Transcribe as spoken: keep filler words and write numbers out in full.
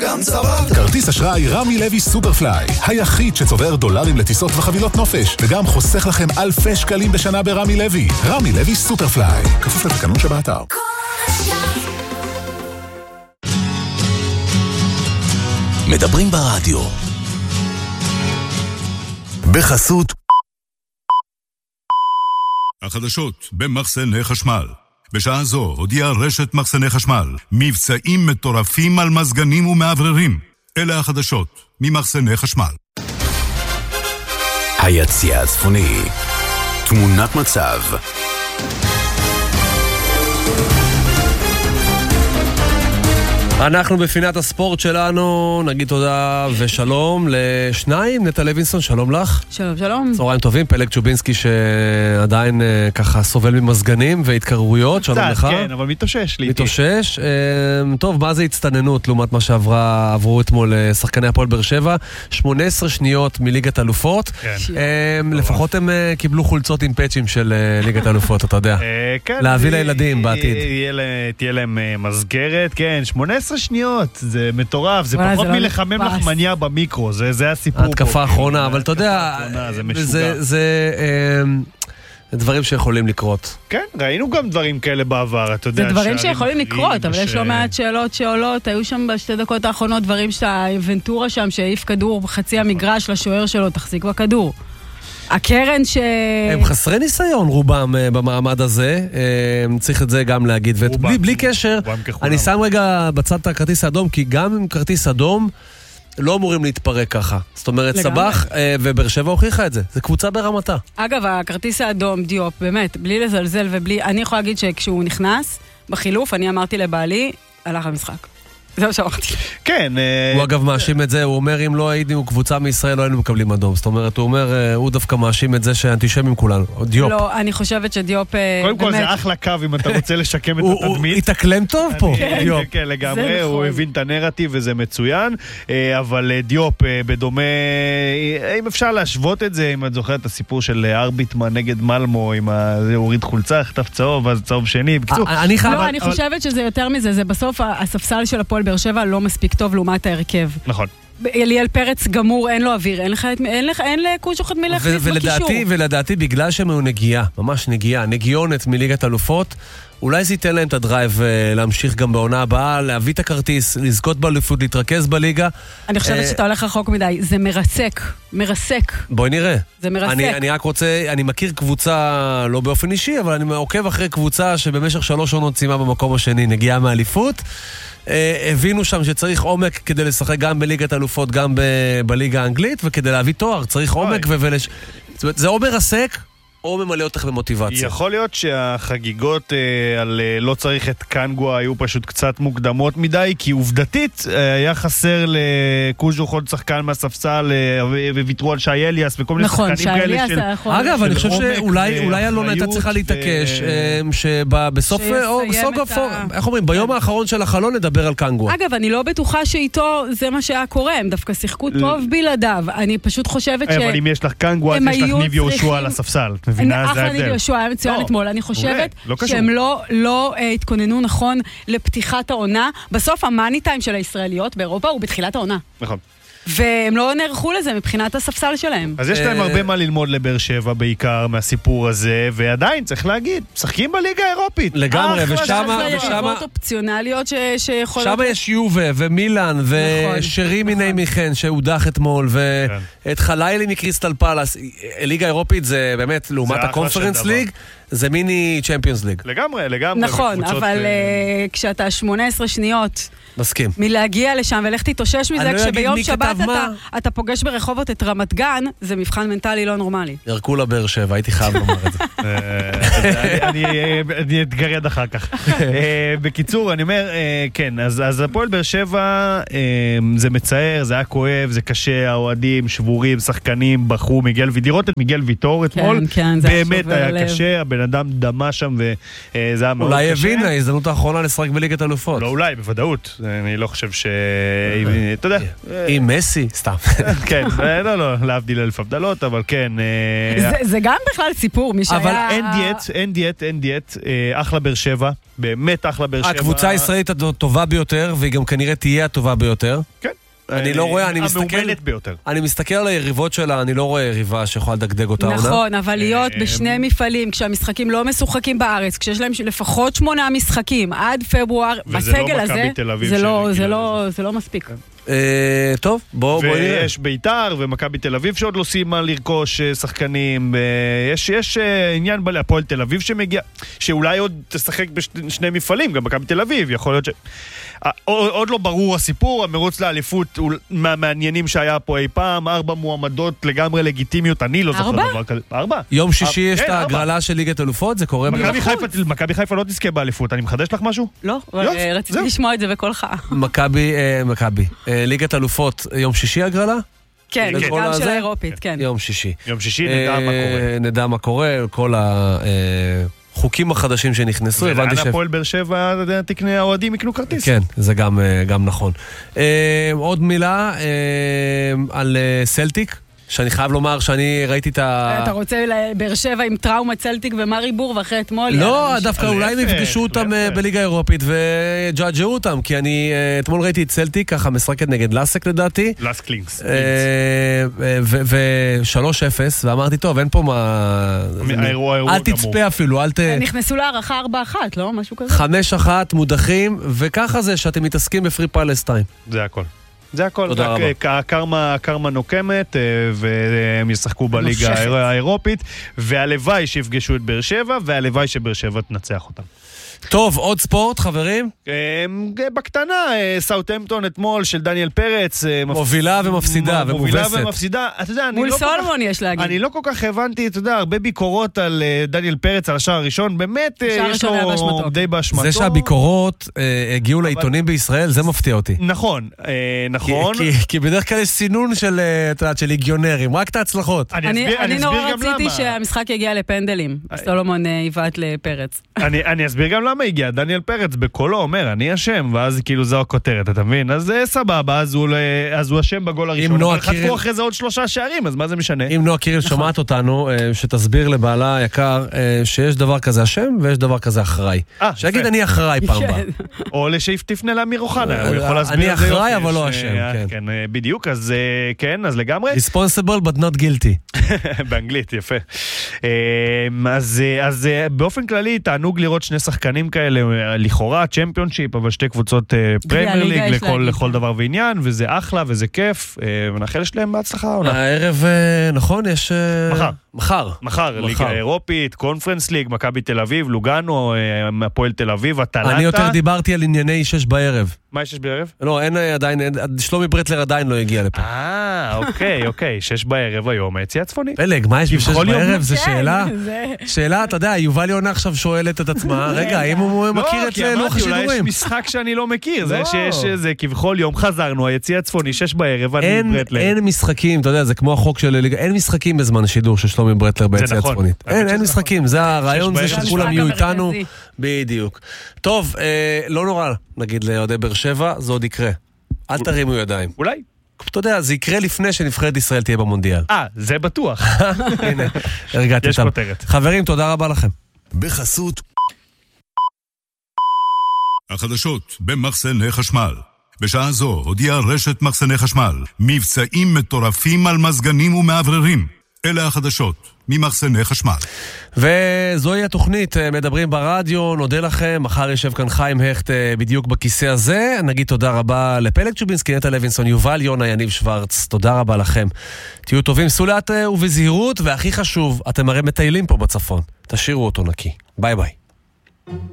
גם צברת. כרטיס אשראי רמי לוי סופרפליי, היחיד שצובר דולרים לטיסות וחבילות נופש, וגם חוסך לכם אלפי שקלים בשנה ברמי לוי. רמי לוי סופרפליי, כפוף לתקנון שבאתר. מדברים ברדיו בחסות החדשות במחסני חשמל. בשעה זו הודיעה רשת מחסני חשמל מבצעים מטורפים על מזגנים ומעבררים. אלה החדשות ממחסני חשמל. היציע הצפוני, תמונת מצב. אנחנו בפינת הספורט שלנו, נגיד תודה ושלום לשניים, נטע לוינסון, שלום לך. שלום, שלום. צהריים טובים, פלג צ'ובינסקי שעדיין ככה סובל ממזגנים והתקררויות, שלום לך. כן, אבל מתאושש לי. מתאושש. טוב, מה זה הצטננות לעומת מה שעברה, עברו אתמול שחקני הפועל באר שבע, שמונה עשרה שניות מליגת אלופות. לפחות הם קיבלו חולצות עם פאצ'ים של ליגת אלופות, אתה יודע. להביא לילדים בעתיד. תהיה להם מזגרת, כן, שמונה עשרה שניות, זה מטורף, זה פחות מלחמם לחמניה במיקרו, זה הסיפור. התקפה האחרונה, אבל אתה יודע, זה דברים שיכולים לקרות. כן, ראינו גם דברים כאלה בעבר, אתה יודע. זה דברים שיכולים לקרות, אבל יש לא מעט שאלות שעולות, היו שם בשתי דקות האחרונות דברים שהאבנטורה שם, שהעיף כדור בחצי המגרש לשוער שלו, תחזיק בכדור. הקרן ש... הם חסרי ניסיון רובם במעמד הזה, צריך את זה גם להגיד, ובלי קשר, אני שם רגע בצד את הכרטיס האדום, כי גם עם כרטיס אדום לא אמורים להתפרק ככה. זאת אומרת, סבח ובאר שבע הוכיחה את זה, זה קבוצה ברמתה. אגב, הכרטיס האדום, דיופ, באמת, בלי לזלזל ובלי, אני יכולה להגיד שכשהוא נכנס, בחילוף, אני אמרתי לבעלי, הלך המשחק. זהו שאמרתי. כן. הוא אגב מאשים את זה, הוא אומר אם לא היינו קבוצה מישראל לא היינו מקבלים אדום. זאת אומרת, הוא אומר, הוא דווקא מאשים את זה שאנטישמים כולנו. דיופ. לא, אני חושבת שדיופ... קודם כל זה אחלה קו אם אתה רוצה לשקם את התדמית. הוא התאקלם טוב פה. כן, כן, לגמרי. הוא הבין את הנרטיב וזה מצוין. אבל דיופ בדומה... אם אפשר להשוות את זה, אם את זוכרת את הסיפור של ארביטמן נגד מלמו, אם זה הוריד חולצה, חטף צהוב, אז צהוב שני. לא, אני חושבת שזה יותר מזה. זה בסוף הספסל של הפועל באר שבע לא מספיק טוב לעומת ההרכב. נכון. אליאל פרץ גמור, אין לו אוויר, אין לך, אין לך, אין לקושוחת מי להחליף בקישור. ולדעתי, בגלל שהם היו נגיעה, ממש נגיעה, נגיונת מליגת אלופות, אולי זה ייתן להם את הדרייב להמשיך גם בעונה הבאה, להביא את הכרטיס, לזכות באליפות, להתרכז בליגה. אני חושבת שאתה הולך רחוק מדי, זה מרסק, מרסק. בואי נראה. זה מרסק. אני, אני רק רוצה, אני מכיר קבוצה, לא באופן אישי, אבל אני עוקב אחרי קבוצה שבמשך שלוש עונות סיימה במקום השני, נגיעה מאליפות. הבינו שם שצריך עומק כדי לשחק גם בליגת אלופות, גם בליגה האנגלית, וכדי להביא תואר צריך עומק ובלש... זאת אומרת, זה או מרסק, או ממלא אותך במוטיבציה. יכול להיות שהחגיגות אה, על אה, לא צריך את קנגו היו פשוט קצת מוקדמות מדי, כי עובדתית אה, היה חסר לקוז'ו עוד שחקן מהספסל, אה, וויתרו על שי אליאס וכל מיני נכון, שחקנים כאלה של... יכול... אגב, אני חושב שאולי אלונה הייתה צריכה להתעקש, ו... שבסוף, או, בסוף, ה... איך אומרים, ביום האחרון של החלון נדבר על קנגו. אגב, אני לא בטוחה שאיתו זה מה שהיה קורה, הם דווקא שיחקו טוב בלעדיו. אני פשוט חושבת ש... אבל אם יש לך קנגו, אז יש לך ניב יהושע על הספסל. מבינה, זה ההבדל. יהושע היה מצוין אתמול. אני חושבת שהם לא התכוננו נכון לפתיחת העונה. בסוף המאני טיים של הישראליות באירופה הוא בתחילת העונה. נכון. והם לא נערכו לזה מבחינת הספסל שלהם. אז יש להם הרבה מה ללמוד לבאר שבע בעיקר מהסיפור הזה, ועדיין צריך להגיד, משחקים בליגה האירופית. לגמרי, ושמה... ושמה... אופציונליות שיכולות... שמה יש יובה ומילאן ושרי מיני מיכן שהודח אתמול, ואת חלילי מקריסטל פלאס. ליגה האירופית זה באמת, לעומת הקונפרנס ליג, זה מיני צ'מפיונס ליג. לגמרי, לגמרי. נכון, אבל כשאתה שמונה עשרה שניות... מסכים. מלהגיע לשם ולך תתאושש מזה, כשביום שבת אתה פוגש ברחובות את רמת גן, זה מבחן מנטלי לא נורמלי. ירקו לבאר שבע, הייתי חייב לומר את זה. אני אתגר יד אחר כך. בקיצור, אני אומר, כן, אז הפועל באר שבע זה מצער, זה היה כואב, זה קשה, האוהדים, שבורים, שחקנים, בחרו, מיגל וידירות את מיגל ויטור אתמול, באמת היה קשה, הבן אדם דמה שם וזה היה מאוד קשה. אולי הבין, ההזדמנות האחרונה לשחק בליגת אלופות. לא, אולי, בוודאות. אני לא חושב ש... אתה יודע... עם מסי, סתם. כן, לא, לא, להבדיל אלף הבדלות, אבל כן. זה גם בכלל סיפור, מי שהיה... אבל אין דיאט, אין דיאט, אין דיאט, אחלה באר שבע, באמת אחלה באר שבע. הקבוצה הישראלית הטובה ביותר, והיא גם כנראה תהיה הטובה ביותר. כן. אני לא רואה, אני מסתכל... המאומנת ביותר. אני מסתכל על היריבות שלה, אני לא רואה יריבה שיכולה לדגדג אותה. נכון, אבל להיות בשני מפעלים, כשהמשחקים לא משוחקים בארץ, כשיש להם לפחות שמונה משחקים עד פברואר, בסגל הזה, זה לא מספיק. טוב, בואו נראה. ויש ביתר ומכבי תל אביב שעוד לא סיימה לרכוש שחקנים. יש עניין בהפועל תל אביב שמגיע, שאולי עוד תשחק בשני מפעלים, גם מכבי תל אביב, יכול להיות ש... עוד לא ברור הסיפור, המרוץ לאליפות מהמעניינים שהיה פה אי פעם, ארבע מועמדות לגמרי לגיטימיות, אני לא זוכר דבר כזה. ארבע? יום שישי יש את ההגרלה של ליגת אלופות, זה קורה בחוץ. מכבי חיפה לא תזכה באליפות, אני מחדש לך משהו? לא, רציתי לשמוע את זה בקולך. מכבי, מכבי. ליגת אלופות, יום שישי הגרלה? כן, גם של האירופית, כן. יום שישי. יום שישי, נדע מה קורה. נדע מה קורה, כל ה... חוקים החדשים שנכנסו, ולאן הפועל באר שבע תקנה האוהדים יקנו כרטיס. כן, זה גם, גם נכון. עוד מילה על סלטיק, שאני חייב לומר שאני ראיתי את ה... אתה רוצה באר שבע עם טראומת סלטיק ומרי בור ואחרי אתמול? לא, דווקא אולי הם יפגשו אותם בליגה האירופית וג'אג'ו אותם, כי אני אתמול ראיתי את סלטיק, ככה משחקת נגד לסק לדעתי. לסק קלינקס. ו-שלוש אפס, ואמרתי, טוב, אין פה מה... אל תצפה אפילו, אל ת... נכנסו להערכה ארבע אחת, לא? משהו כזה? חמש אחת, מודחים, וככה זה שאתם מתעסקים בפרי פלסטיין. זה הכל. זה הכל, הקרמה, הקרמה נוקמת, והם ישחקו בליגה האירופית, והלוואי שיפגשו את באר שבע, והלוואי שבאר שבע תנצח אותם. טוב, עוד ספורט, חברים? בקטנה, סאוטהמפטון אתמול של דניאל פרץ. מובילה ומפסידה ומובסת. מובילה ומפסידה. מול סולומון יש להגיד. אני לא כל כך הבנתי, אתה יודע, הרבה ביקורות על דניאל פרץ, על השער הראשון, באמת יש לו די באשמתו. זה שהביקורות הגיעו לעיתונים בישראל, זה מפתיע אותי. נכון, נכון. כי בדרך כלל יש סינון של ליגיונרים, רק את ההצלחות. אני נורא רציתי שהמשחק יגיע לפנדלים. סולומון היבט לפרץ. אני אסביר גם למה הגיע, דניאל פרץ בקולו אומר, אני אשם, ואז כאילו זו הכותרת, אתה מבין? אז זה סבבה, אז הוא אשם בגול הראשון, אבל חטפו אחרי זה עוד שלושה שערים, אז מה זה משנה? אם נועה קיריל שומעת אותנו, שתסביר לבעלה היקר, שיש דבר כזה אשם, ויש דבר כזה אחראי. שיגיד, אני אחראי פעם בה. או לשתפנה לאמיר אוחנה, הוא יכול להסביר אני אחראי, אבל לא אשם, כן. בדיוק, אז כן, אז לגמרי. Responsible but not guilty. באנגלית, יפה. אז באופן כללי, תענוג לראות שני שחקנים כאלה, לכאורה, צ'מפיונשיפ, אבל שתי קבוצות פרמייר ליג לכל דבר ועניין, וזה אחלה וזה כיף, ונאחל שלהם בהצלחה עונה. הערב, נכון, יש... מחר. מחר. מחר, ליגה אירופית, קונפרנס ליג, מכבי תל אביב, לוגאנו, הפועל תל אביב, אטלנטה. אני יותר דיברתי על ענייני שש בערב. מה יש שש בערב? לא, אין עדיין, שלומי ברטלר עדיין לא הגיע לפה. אה, אוקיי, אוקיי, שש בערב היום, היציאה הצפונית. פלג, מה יש בשש בערב? זו שאלה? שאלה, אתה יודע, יובל יונה עכשיו שואלת את עצמה, רגע, האם הוא מכיר את לוח השידורים? אולי יש משחק שאני לא מכיר, זה שיש איזה, כבכל יום חזרנו, היציאה הצפוני, שש בערב, אין משחקים, אתה יודע, זה כמו החוק של ליגה, אין משחקים בזמן שידור של שלומי ברטלר ביציאה הצפונית. אין משחקים, זה הרעיון, זה שכולם יהיו איתנו. בדיוק. טוב, לא נורא, נגיד ליהודי באר שבע, זה עוד יקרה. אל תרימו ידיים. אולי. אתה יודע, זה יקרה לפני שנבחרת ישראל תהיה במונדיאל. אה, זה בטוח. הנה, הרגעתי אותם. יש כותרת. חברים, תודה רבה לכם. בחסות החדשות במחסני חשמל. בשעה זו הודיעה רשת מחסני חשמל מבצעים מטורפים על מזגנים ומעבררים. אלה החדשות ממחסני חשמל. וזוהי התוכנית, מדברים ברדיו, נודה לכם, מחר יושב כאן חיים הכט בדיוק בכיסא הזה, נגיד תודה רבה לפלג צ'ובינסקי, נטע לוינסון, יובל יונה, יניב שוורץ, תודה רבה לכם. תהיו טובים, סעו לאט ובזהירות, והכי חשוב, אתם הרי מטיילים פה בצפון, תשאירו אותו נקי. ביי ביי.